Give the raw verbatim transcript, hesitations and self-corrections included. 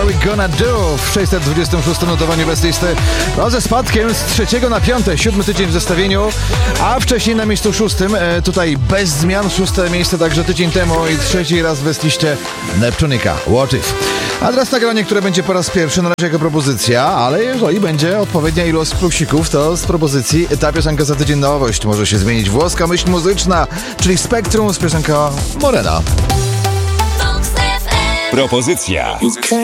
we gonna do w sześćset dwudziestym szóstym notowaniu Best Listy. No ze spadkiem z trzeciego na piąte, siódmy tydzień w zestawieniu, a wcześniej na miejscu szóstym, e, tutaj bez zmian, szóste miejsce także tydzień temu i trzeci raz w Best Liście Neptunika, What If. A teraz nagranie, które będzie po raz pierwszy na razie jako propozycja, ale jeżeli będzie odpowiednia ilość plusików, to z propozycji ta piosenka za tydzień nowość. Może się zmienić włoska myśl muzyczna, czyli Spektrum z piosenką Morena. Propozycja.